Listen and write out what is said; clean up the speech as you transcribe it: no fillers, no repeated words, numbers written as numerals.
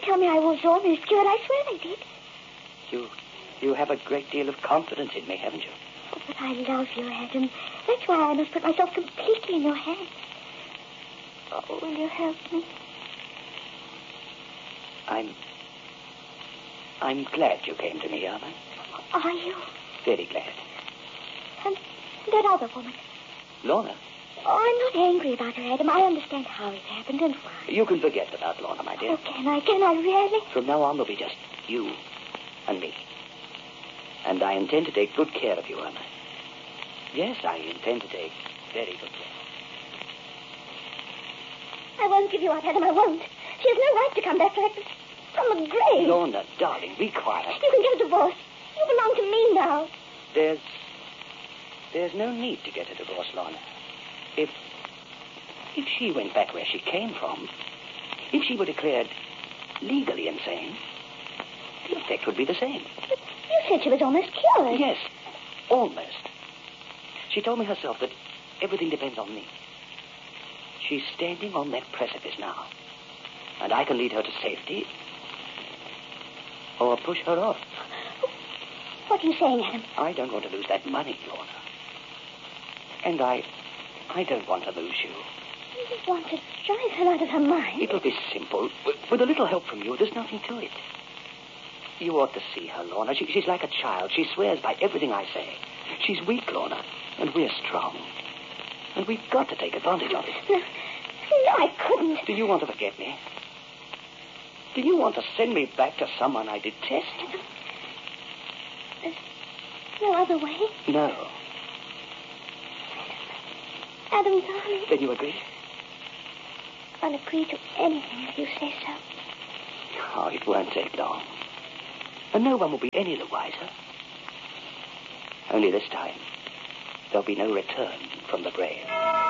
tell me I was always cured. I swear I did. You have a great deal of confidence in me, haven't you? Oh, but I love you, Adam. That's why I must put myself completely in your hands. Oh, will you help me? I'm glad you came to me, Alma. Are you? Very glad. And that other woman? Lorna? Oh, I'm not angry about her, Adam. I understand how it happened and why. You can forget about Lorna, my dear. Oh, can I? Can I really? From now on, there'll be just you and me. And I intend to take good care of you, Alma. Yes, I intend to take very good care. I won't give you up, Adam. I won't. She has no right to come back like this from the grave. Lorna, darling, be quiet. You can get a divorce. You belong to me now. There's no need to get a divorce, Lorna. If she went back where she came from, if she were declared legally insane, the effect would be the same. But you said she was almost cured. Yes, almost. She told me herself that everything depends on me. She's standing on that precipice now, and I can lead her to safety or push her off. What are you saying, Adam? I don't want to lose that money, Lorna. And I don't want to lose you. You want to drive her out of her mind? It'll be simple. With a little help from you, there's nothing to it. You ought to see her, Lorna. She's like a child. She swears by everything I say. She's weak, Lorna, and we're strong. And we've got to take advantage of it. No, I couldn't. Do you want to forget me? Do you want to send me back to someone I detest? There's no other way. No. Adam, darling. Then you agree? I'll agree to anything if you say so. Oh, it won't take long. And no one will be any the wiser. Only this time, there'll be no return from the grave.